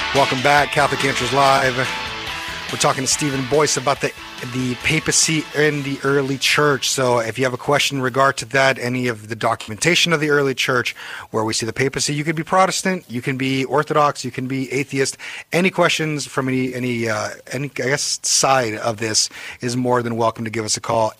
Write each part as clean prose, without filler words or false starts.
Welcome back, Catholic Answers Live. We're talking to Stephen Boyce about the papacy in the early church. So if you have a question in regard to that, any of the documentation of the early church, where we see the papacy, you could be Protestant, you can be Orthodox, you can be atheist. Any questions from any I guess side of this is more than welcome to give us a call.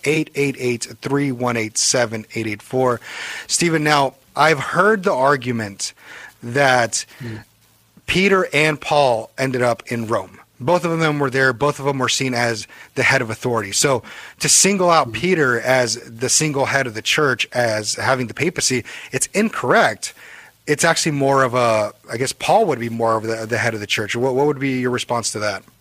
888-318-7884. Stephen, now I've heard the argument that Peter and Paul ended up in Rome. Both of them were there. Both of them were seen as the head of authority. So to single out Peter as the single head of the church as having the papacy, it's incorrect. It's actually more of I guess Paul would be more of the head of the church. What would be your response to that?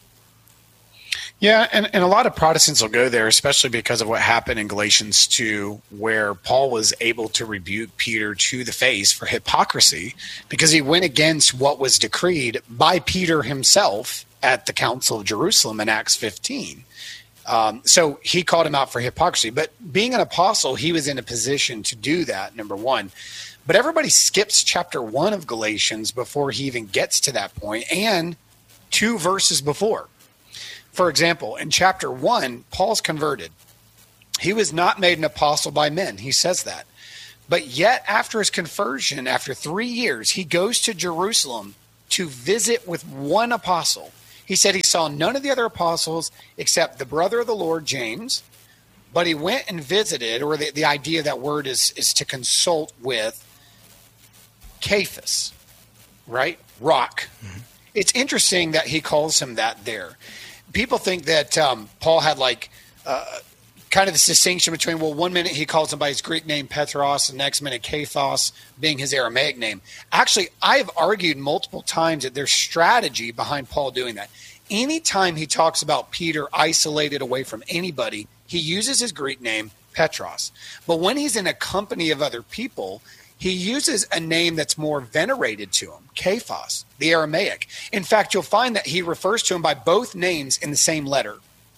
Yeah, and a lot of Protestants will go there, especially because of what happened in Galatians 2, where Paul was able to rebuke Peter to the face for hypocrisy because he went against what was decreed by Peter himself at the Council of Jerusalem in Acts 15. So he called him out for hypocrisy. But being an apostle, he was in a position to do that, number one. But everybody skips chapter 1 of Galatians before he even gets to that point, and 2 verses before. For example, in chapter 1, Paul's converted. He was not made an apostle by men. He says that. But yet, after his conversion, after 3 years, he goes to Jerusalem to visit with one apostle. He said he saw none of the other apostles except the brother of the Lord, James. But he went and visited, or the idea of that word is to consult with Cephas, right? Rock. Mm-hmm. It's interesting that he calls him that there. People think that Paul had kind of this distinction between, well, one minute he calls him by his Greek name Petros, the next minute Cephas being his Aramaic name. Actually, I've argued multiple times that there's strategy behind Paul doing that. Anytime he talks about Peter isolated away from anybody, he uses his Greek name Petros. But when he's in a company of other people, he uses a name that's more venerated to him, Cephas, the Aramaic. In fact, you'll find that he refers to him by both names in the same letter.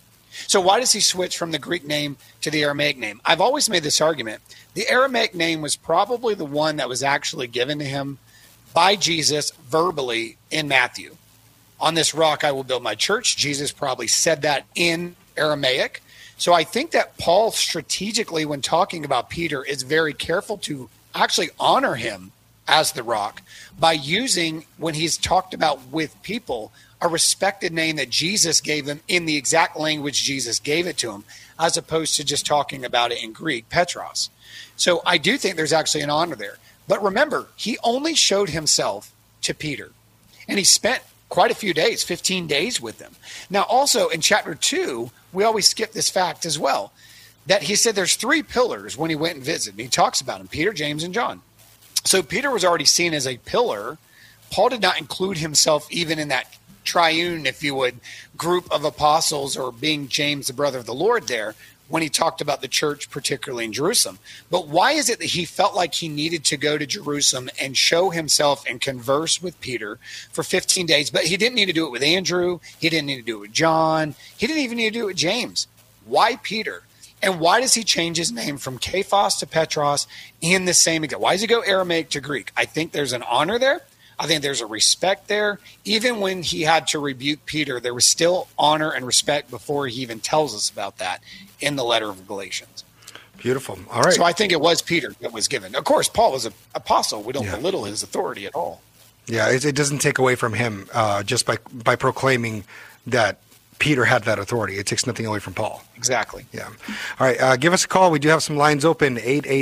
So why does he switch from the Greek name to the Aramaic name? I've always made this argument. The Aramaic name was probably the one that was actually given to him by Jesus verbally in Matthew. On this rock I will build my church. Jesus probably said that in Aramaic. So I think that Paul strategically, when talking about Peter, is very careful to actually honor him as the rock by using, when he's talked about with people, a respected name that Jesus gave them in the exact language Jesus gave it to him, as opposed to just talking about it in Greek, Petros. So I do think there's actually an honor there. But remember, he only showed himself to Peter, and he spent quite a few days, 15 days with them. Now, also in chapter 2, we always skip this fact as well, that he said there's 3 pillars when he went and visited. And he talks about them, Peter, James, and John. So Peter was already seen as a pillar. Paul did not include himself even in that triune, if you would, group of apostles, or being James, the brother of the Lord there, when he talked about the church, particularly in Jerusalem. But why is it that he felt like he needed to go to Jerusalem and show himself and converse with Peter for 15 days? But he didn't need to do it with Andrew. He didn't need to do it with John. He didn't even need to do it with James. Why Peter? And why does he change his name from Cephas to Petros in the same example? Why does he go Aramaic to Greek? I think there's an honor there. I think there's a respect there. Even when he had to rebuke Peter, there was still honor and respect before he even tells us about that in the letter of Galatians. Beautiful. All right. So I think it was Peter that was given. Of course, Paul was an apostle. We don't belittle his authority at all. Yeah, it doesn't take away from him just by proclaiming that Peter had that authority. It takes nothing away from Paul. Exactly. Yeah. All right. Give us a call. We do have some lines open,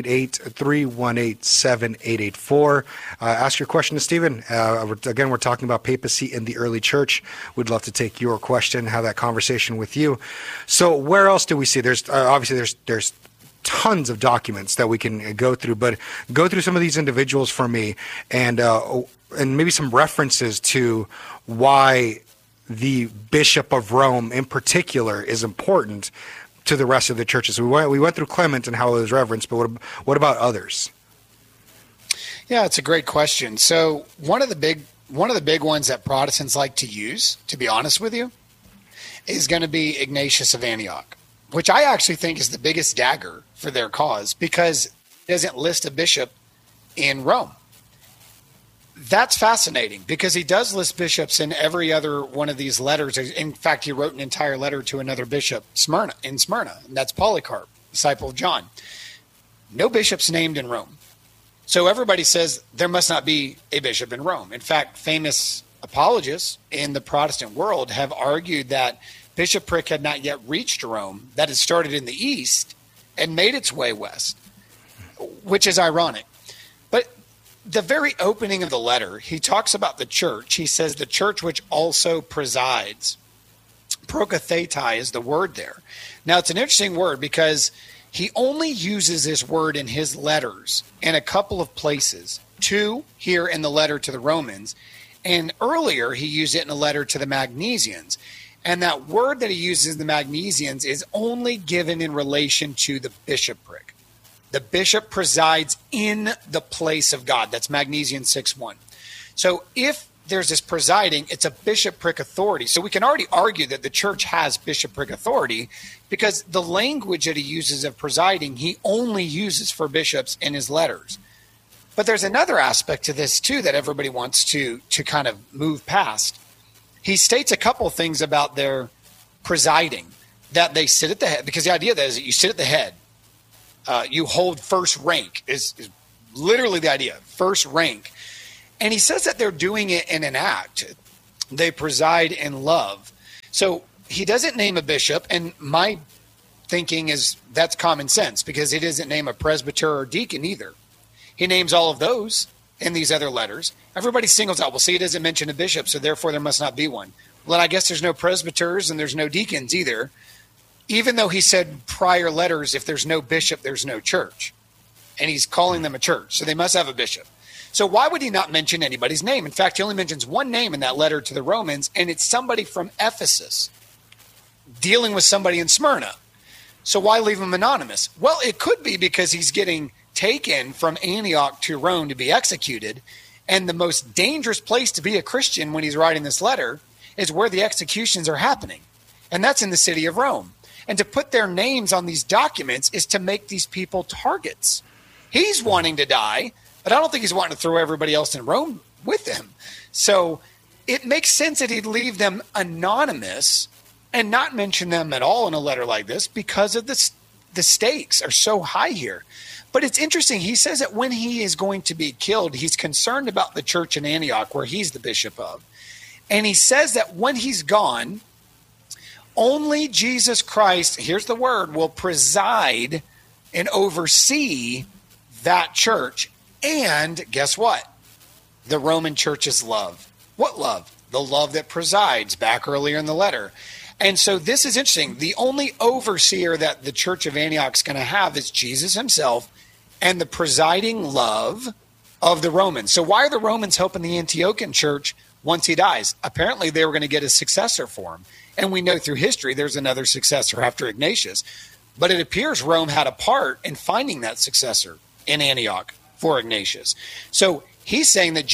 888-318-7884. Ask your question to Stephen. Again, we're talking about papacy in the early church. We'd love to take your question, have that conversation with you. So where else do we see? There's obviously there's tons of documents that we can go through, but go through some of these individuals for me and maybe some references to why the Bishop of Rome in particular is important to the rest of the churches. So we went through Clement and how it was reverenced, but what about others? Yeah, it's a great question. So one of the big ones that Protestants like to use, to be honest with you, is going to be Ignatius of Antioch, which I actually think is the biggest dagger for their cause because it doesn't list a bishop in Rome. That's fascinating because he does list bishops in every other one of these letters. In fact, he wrote an entire letter to another bishop in Smyrna, and that's Polycarp, disciple of John. No bishops named in Rome. So everybody says there must not be a bishop in Rome. In fact, famous apologists in the Protestant world have argued that bishopric had not yet reached Rome, that it started in the east and made its way west, which is ironic. But the very opening of the letter, he talks about the church. He says the church which also presides. Prokathetai is the word there. Now, it's an interesting word because he only uses this word in his letters in a couple of places. 2 here in the letter to the Romans, and earlier he used it in a letter to the Magnesians. And that word that he uses in the Magnesians is only given in relation to the bishopric. The bishop presides in the place of God. That's Magnesians 6:1. So if there's this presiding, it's a bishopric authority. So we can already argue that the church has bishopric authority because the language that he uses of presiding, he only uses for bishops in his letters. But there's another aspect to this too that everybody wants to kind of move past. He states a couple things about their presiding, that they sit at the head, because the idea that is that you sit at the head. You hold first rank is literally the idea, first rank. And he says that they're doing it in an act. They preside in love. So he doesn't name a bishop, and my thinking is that's common sense because he doesn't name a presbyter or deacon either. He names all of those in these other letters. Everybody singles out, well, see, he doesn't mention a bishop, so therefore there must not be one. Well, then I guess there's no presbyters and there's no deacons either. Even though he said prior letters, if there's no bishop, there's no church. And he's calling them a church, so they must have a bishop. So why would he not mention anybody's name? In fact, he only mentions one name in that letter to the Romans, and it's somebody from Ephesus dealing with somebody in Smyrna. So why leave him anonymous? Well, it could be because he's getting taken from Antioch to Rome to be executed, and the most dangerous place to be a Christian when he's writing this letter is where the executions are happening, and that's in the city of Rome. And to put their names on these documents is to make these people targets. He's wanting to die, but I don't think he's wanting to throw everybody else in Rome with him. So it makes sense that he'd leave them anonymous and not mention them at all in a letter like this because of the stakes are so high here. But it's interesting. He says that when he is going to be killed, he's concerned about the church in Antioch where he's the bishop of. And he says that when he's gone, only Jesus Christ, here's the word, will preside and oversee that church. And guess what? The Roman church's love. What love? The love that presides, back earlier in the letter. And so this is interesting. The only overseer that the church of Antioch is going to have is Jesus himself and the presiding love of the Romans. So why are the Romans helping the Antiochian church once he dies? Apparently they were going to get a successor for him. And we know through history there's another successor after Ignatius. But it appears Rome had a part in finding that successor in Antioch for Ignatius. So he's saying that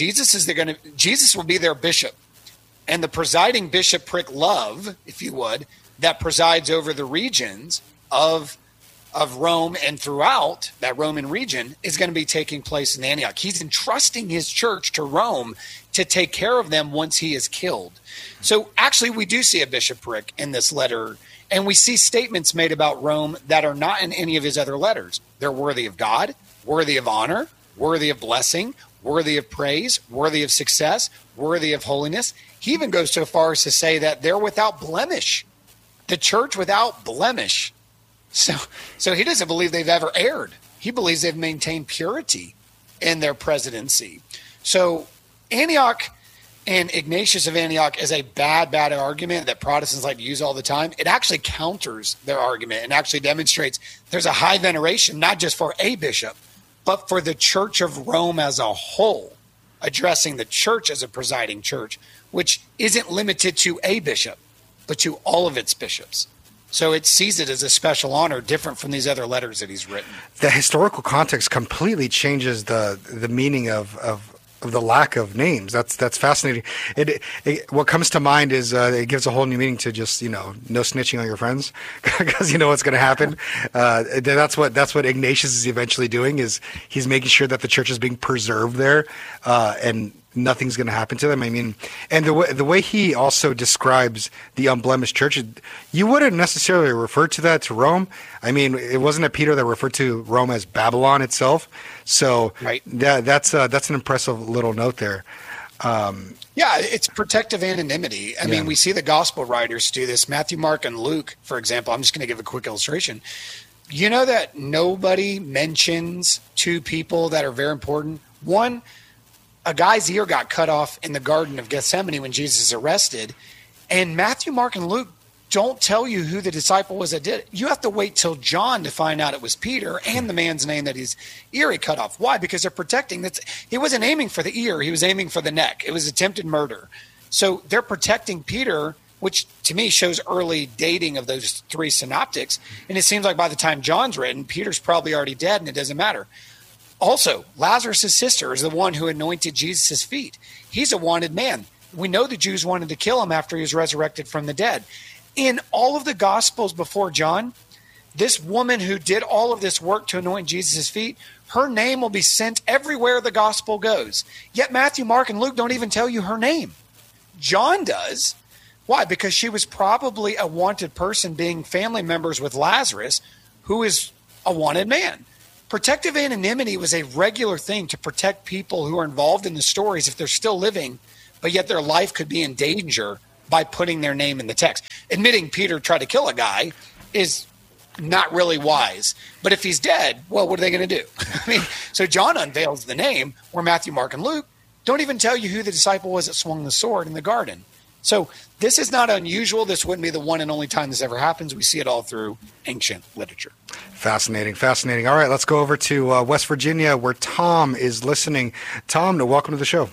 Jesus will be their bishop. And the presiding bishopric love, if you would, that presides over the regions of Rome and throughout that Roman region is going to be taking place in Antioch. He's entrusting his church to Rome to take care of them once he is killed. So actually we do see a bishopric in this letter, and we see statements made about Rome that are not in any of his other letters. They're worthy of God, worthy of honor, worthy of blessing, worthy of praise, worthy of success, worthy of holiness. He even goes so far as to say that they're without blemish, the church without blemish. So he doesn't believe they've ever erred. He believes they've maintained purity in their presidency. So Antioch and Ignatius of Antioch is a bad argument that Protestants like to use all the time. It actually counters their argument and actually demonstrates there's a high veneration, not just for a bishop, but for the Church of Rome as a whole, addressing the church as a presiding church, which isn't limited to a bishop, but to all of its bishops. So it sees it as a special honor, different from these other letters that he's written. The historical context completely changes the meaning of the lack of names. That's fascinating. What comes to mind is it gives a whole new meaning to just no snitching on your friends because you know what's going to happen. That's what Ignatius is eventually doing, is he's making sure that the church is being preserved there, and nothing's going to happen to them. I mean, and the way he also describes the unblemished church, you wouldn't necessarily refer to that to Rome. I mean, it wasn't Peter that referred to Rome as Babylon itself. So right. that's an impressive little note there. Yeah, it's protective anonymity. I mean, we see the gospel writers do this. Matthew, Mark, and Luke, for example. I'm just going to give a quick illustration. You know that nobody mentions two people that are very important? One, a guy's ear got cut off in the Garden of Gethsemane when Jesus is arrested. And Matthew, Mark, and Luke don't tell you who the disciple was that did it. You have to wait till John to find out it was Peter and the man's name that his ear he cut off. Why? Because they're protecting. He wasn't aiming for the ear. He was aiming for the neck. It was attempted murder. So they're protecting Peter, which to me shows early dating of those three synoptics. And it seems like by the time John's written, Peter's probably already dead and it doesn't matter. Also, Lazarus' sister is the one who anointed Jesus' feet. He's a wanted man. We know the Jews wanted to kill him after he was resurrected from the dead. In all of the Gospels before John, this woman who did all of this work to anoint Jesus' feet, her name will be sent everywhere the Gospel goes. Yet Matthew, Mark, and Luke don't even tell you her name. John does. Why? Because she was probably a wanted person being family members with Lazarus, who is a wanted man. Protective anonymity was a regular thing to protect people who are involved in the stories if they're still living, but yet their life could be in danger by putting their name in the text. Admitting Peter tried to kill a guy is not really wise. But if he's dead, well, what are they going to do? I mean, so John unveils the name, where Matthew, Mark, and Luke don't even tell you who the disciple was that swung the sword in the garden. So this is not unusual. This wouldn't be the one and only time this ever happens. We see it all through ancient literature. Fascinating, fascinating. All right, let's go over to West Virginia, where Tom is listening. Tom, welcome to the show.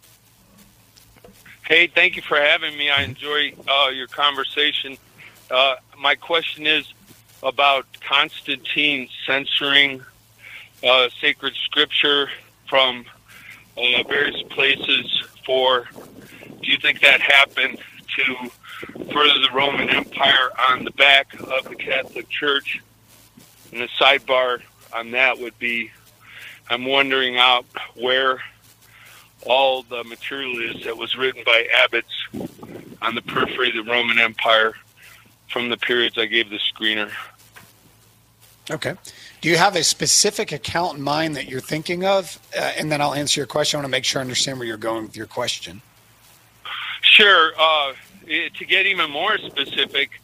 Hey, thank you for having me. I enjoy your conversation. My question is about Constantine censoring sacred scripture from various places do you think that happened to further the Roman Empire on the back of the Catholic Church? And the sidebar on that would be, I'm wondering out where all the material is that was written by abbots on the periphery of the Roman Empire from the periods I gave the screener. Okay. Do you have a specific account in mind that you're thinking of? And then I'll answer your question. I want to make sure I understand where you're going with your question. Sure. To get even more specific,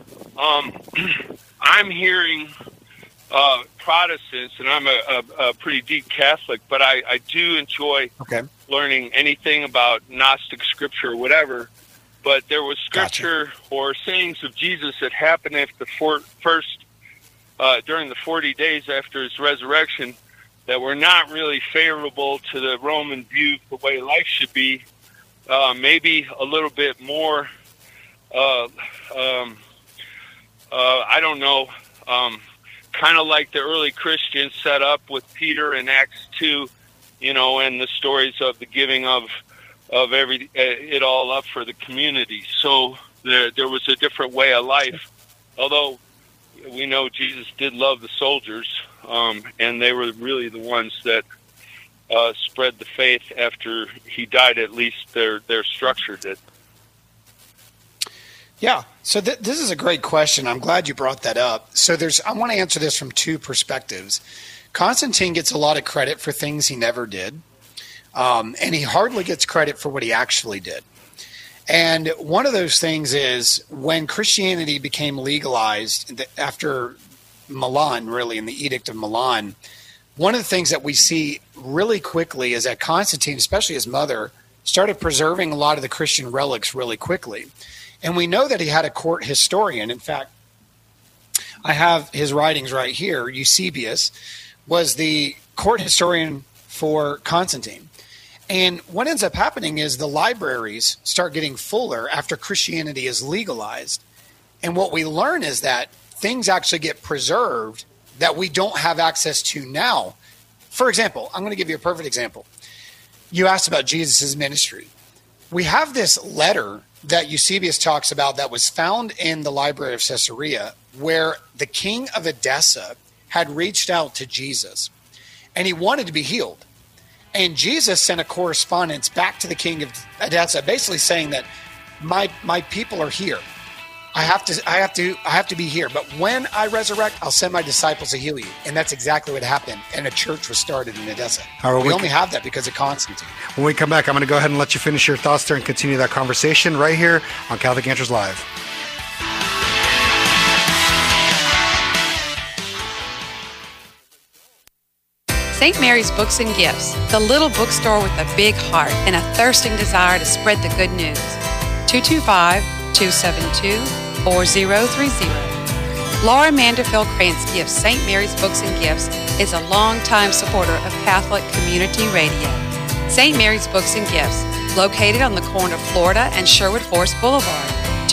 I'm hearing Protestants, and I'm a pretty deep Catholic, but I do enjoy learning anything about Gnostic scripture or whatever. But there was scripture or sayings of Jesus that happened after during the 40 days after his resurrection that were not really favorable to the Roman view of the way life should be. Maybe a little bit more, I don't know, kind of like the early Christians set up with Peter in Acts 2, and the stories of the giving of it all up for the community. So there was a different way of life, although we know Jesus did love the soldiers, and they were really the ones that spread the faith after he died. At least their structure did. Yeah. So this is a great question. I'm glad you brought that up. So I want to answer this from two perspectives. Constantine gets a lot of credit for things he never did. And he hardly gets credit for what he actually did. And one of those things is when Christianity became legalized after Milan, really, in the Edict of Milan, one of the things that we see really quickly is that Constantine, especially his mother, started preserving a lot of the Christian relics really quickly. And we know that he had a court historian. In fact, I have his writings right here. Eusebius was the court historian for Constantine. And what ends up happening is the libraries start getting fuller after Christianity is legalized. And what we learn is that things actually get preserved that we don't have access to now. For example, I'm going to give you a perfect example. You asked about Jesus' ministry. We have this letter that Eusebius talks about that was found in the library of Caesarea, where the king of Edessa had reached out to Jesus, and he wanted to be healed. And Jesus sent a correspondence back to the king of Edessa, basically saying that my people are here. I have to be here. But when I resurrect, I'll send my disciples to heal you. And that's exactly what happened. And a church was started in Edessa. All right, we only have that because of Constantine. When we come back, I'm going to go ahead and let you finish your thoughts there and continue that conversation right here on Catholic Answers Live. St. Mary's Books and Gifts, the little bookstore with a big heart and a thirsting desire to spread the good news. 225-272-4030. Laura Manderfield Krantz Gifts St. Mary's Books and Gifts is a longtime supporter of Catholic Community Radio. St. Mary's Books and Gifts, located on the corner of Florida and Sherwood Forest Boulevard.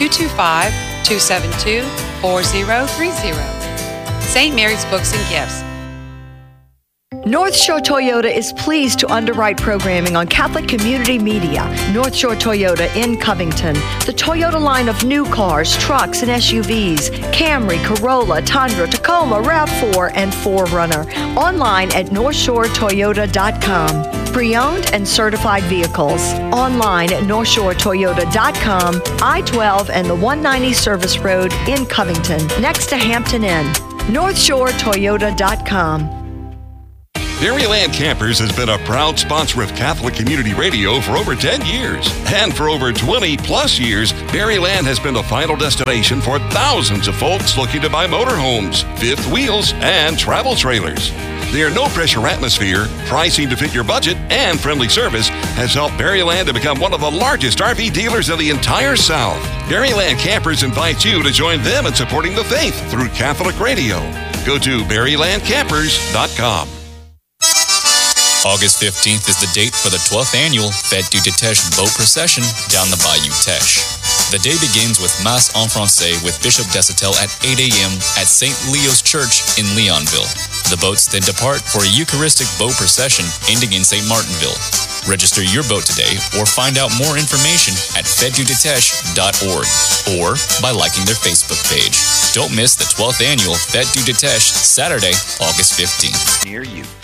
225-272-4030. St. Mary's Books and Gifts. North Shore Toyota is pleased to underwrite programming on Catholic Community Media. North Shore Toyota in Covington. The Toyota line of new cars, trucks, and SUVs. Camry, Corolla, Tundra, Tacoma, RAV4, and 4Runner. Online at NorthshoreToyota.com. Pre-owned and certified vehicles. Online at NorthshoreToyota.com. I-12 and the 190 Service Road in Covington, next to Hampton Inn. NorthshoreToyota.com. Berryland Campers has been a proud sponsor of Catholic Community Radio for over 10 years. And for over 20 plus years, Berryland has been the final destination for thousands of folks looking to buy motorhomes, fifth wheels, and travel trailers. Their no-pressure atmosphere, pricing to fit your budget, and friendly service has helped Berryland to become one of the largest RV dealers in the entire South. Berryland Campers invites you to join them in supporting the faith through Catholic Radio. Go to BerrylandCampers.com. August 15th is the date for the 12th annual Fête du Teche boat procession down the Bayou Teche. The day begins with Mass en Francais with Bishop Desautels at 8 a.m. at St. Leo's Church in Leonville. The boats then depart for a Eucharistic boat procession ending in St. Martinville. Register your boat today or find out more information at fêteduteche.org or by liking their Facebook page. Don't miss the 12th annual Fête du Teche, Saturday, August 15th. Near you.